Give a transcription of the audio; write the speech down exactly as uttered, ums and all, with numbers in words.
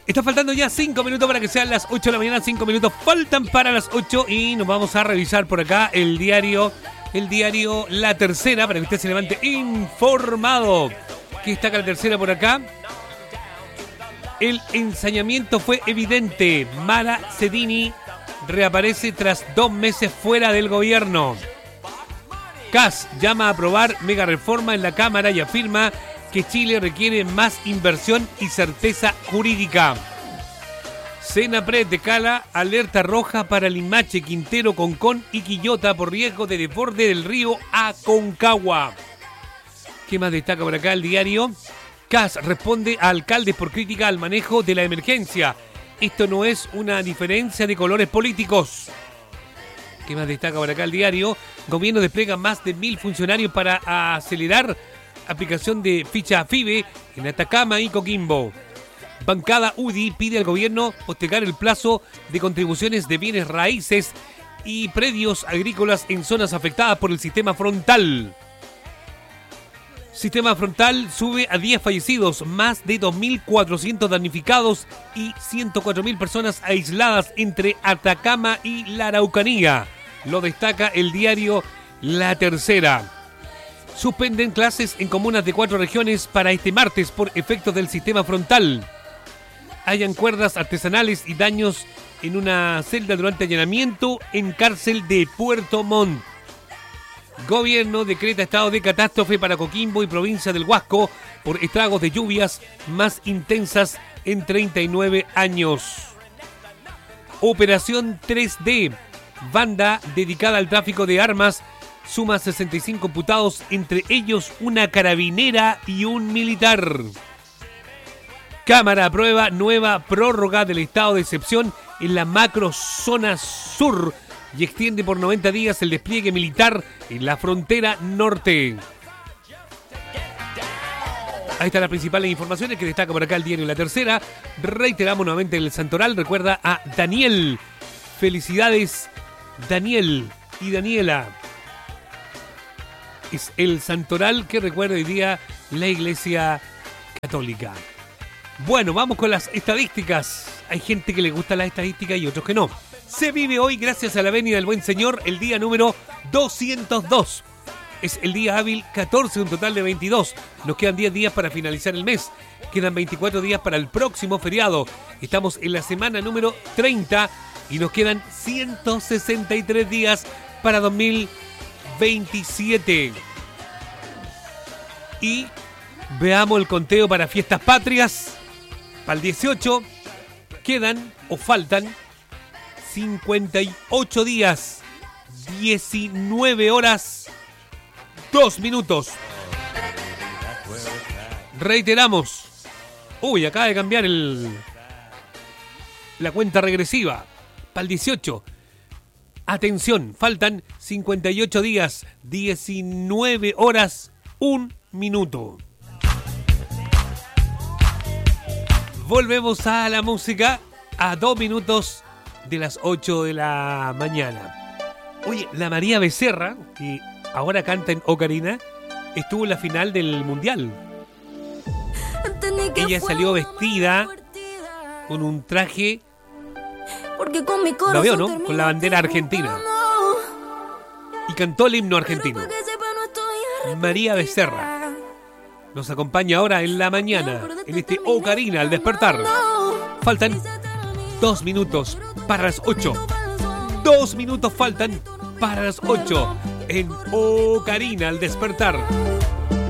Está faltando ya cinco minutos para que sean las ocho de la mañana. cinco minutos faltan para las ocho y nos vamos a revisar por acá el diario, el diario La Tercera, para que usted se levante informado. ¿Qué está acá La Tercera por acá? El ensañamiento fue evidente. Mara Sedini reaparece tras dos meses fuera del gobierno. Kass llama a aprobar mega reforma en la Cámara y afirma que Chile requiere más inversión y certeza jurídica. Senapred decala alerta roja para Limache, Quintero, Concón y Quillota por riesgo de desborde del río Aconcagua. ¿Qué más destaca por acá el diario? Kass responde a alcaldes por crítica al manejo de la emergencia. Esto no es una diferencia de colores políticos. ¿Qué más destaca por acá el diario? Gobierno despliega más de mil funcionarios para acelerar aplicación de ficha FIBE en Atacama y Coquimbo. Bancada U D I pide al gobierno postergar el plazo de contribuciones de bienes raíces y predios agrícolas en zonas afectadas por el sistema frontal. Sistema frontal sube a diez fallecidos, más de dos mil cuatrocientos damnificados y ciento cuatro mil personas aisladas entre Atacama y la Araucanía. Lo destaca el diario La Tercera. Suspenden clases en comunas de cuatro regiones para este martes por efectos del sistema frontal. Hayan cuerdas artesanales y daños en una celda durante allanamiento en cárcel de Puerto Montt. Gobierno decreta estado de catástrofe para Coquimbo y provincia del Huasco por estragos de lluvias más intensas en treinta y nueve años. Operación tres D, banda dedicada al tráfico de armas, suma sesenta y cinco imputados, entre ellos una carabinera y un militar. Cámara aprueba nueva prórroga del estado de excepción en la macrozona sur y extiende por noventa días el despliegue militar en la frontera norte. Ahí están las principales informaciones que destaca por acá el diario La Tercera. Reiteramos nuevamente el santoral. Recuerda a Daniel. Felicidades, Daniel y Daniela. Es el santoral que recuerda hoy día la Iglesia Católica. Bueno, vamos con las estadísticas. Hay gente que le gusta las estadísticas y otros que no. Se vive hoy, gracias a la venia del Buen Señor, el día número doscientos dos. Es el día hábil catorce, un total de veintidós. Nos quedan diez días para finalizar el mes. Quedan veinticuatro días para el próximo feriado. Estamos en la semana número treinta y nos quedan ciento sesenta y tres días para dos mil veintisiete. Y veamos el conteo para fiestas patrias. Para el dieciocho quedan o faltan cincuenta y ocho días, diecinueve horas, dos minutos. Reiteramos. Uy, acaba de cambiar el la cuenta regresiva. Para el dieciocho. Atención, faltan cincuenta y ocho días, diecinueve horas, un minuto. Volvemos a la música a dos minutos de las ocho de la mañana. Oye, la María Becerra, que ahora canta en Ocarina, estuvo en la final del Mundial. Ella salió vestida con un traje, lo veo, ¿no? Con la bandera argentina. Y cantó el himno argentino. María Becerra nos acompaña ahora en la mañana, en este Ocarina al despertar. Faltan dos minutos para las ocho. Dos minutos faltan para las ocho en Ocarina al despertar.